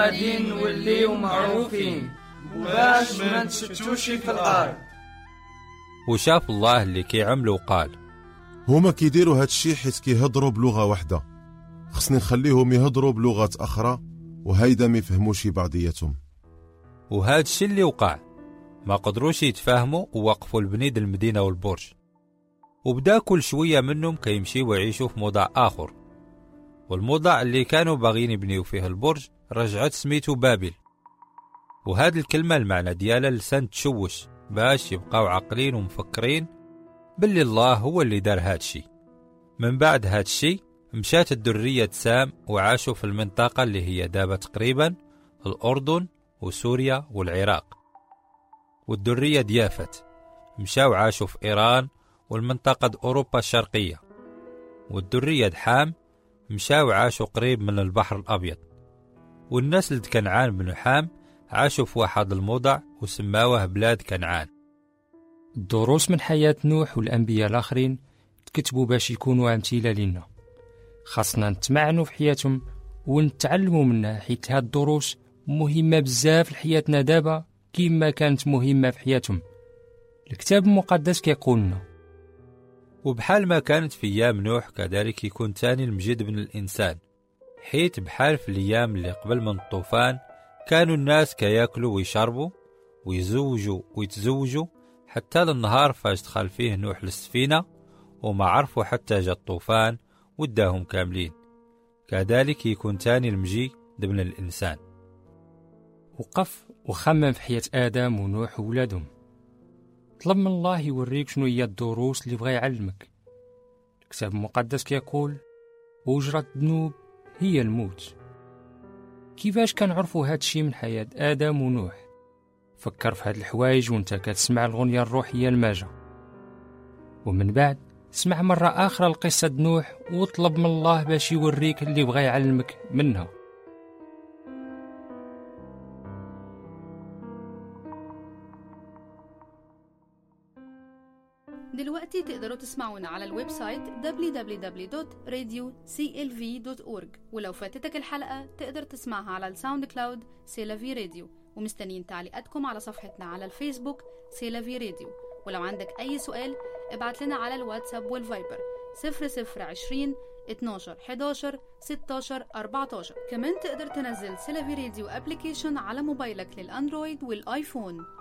غادي نوليو معروفين باش ما نتشتوش في الارض. وشاف الله اللي كيعملوا وقال هما كيديروا هاد الشيء حيت كيهضروا بلغه واحده، خصني نخليهم يهضروا بلغات اخرى وهيدا ما يفهموش بعضياتهم. وهاد الشيء اللي وقع، ما قدروش يتفاهموا ووقفوا البنيد المدينه والبرج، وبدا كل شويه منهم كيمشي ويعيشوا في موضع اخر. والموضع اللي كانوا باغيين يبنيو فيه البرج رجعت سميتو بابل. وهاد الكلمه المعنى ديالها لسان تشوش باش يبقاو عاقلين ومفكرين باللي الله هو اللي دار هاد الشيء. من بعد هاد الشيء مشات الذريه سام وعاشوا في المنطقه اللي هي دابا تقريبا الأردن وسوريا والعراق. والذريه ديافت مشاو عاشوا في إيران والمنطقة أوروبا الشرقية. والذرية حام مشاو عاشوا قريب من البحر الأبيض. والناس اللي كنعان بن حام عاشوا في واحد الموضع وسماوه بلاد كنعان. الدروس من حياة نوح والأنبياء الآخرين تكتبوا باش يكونوا أمثلة لنا، خاصنا نتمعنوا في حياتهم ونتعلموا منها، حيت هاد الدروس مهمة بزاف لحياتنا دابا كيما كانت مهمة في حياتهم. الكتاب المقدس كيقولنا وبحال ما كانت في أيام نوح كذلك يكون تاني المجيد بن الإنسان، حيت بحال في الأيام اللي قبل من الطوفان كانوا الناس كياكلوا ويشربوا ويزوجوا ويتزوجوا حتى للنهار فاش دخل فيه نوح للسفينة وما عرفوا حتى جا الطوفان وداهم كاملين. كذلك يكون تاني المجيد بن الإنسان. وقف وخمم في حياة آدم ونوح وولادهم، طلب من الله يوريك شنو هي الدروس اللي بغى يعلمك. الكتاب المقدس كيقول أجرة الذنوب هي الموت. كيفاش كنعرفوا هاد الشيء من حياة آدم ونوح؟ فكر في هاد الحوايج وانت كتسمع الغنية الروحية الماجة، ومن بعد اسمع مرة آخرى القصة نوح وطلب من الله باش يوريك اللي بغى يعلمك منها. دلوقتي تقدروا تسمعونا على الويب سايت www.radioclv.org، ولو فاتتك الحلقة تقدر تسمعها على الساوند كلاود سيلافي راديو. ومستنيين تعليقاتكم على صفحتنا على الفيسبوك سيلافي راديو. ولو عندك أي سؤال ابعت لنا على الواتساب والفايبر 0020 12 11 16 14. كمان تقدر تنزل سيلافي راديو ابليكيشن على موبايلك للأندرويد والآيفون.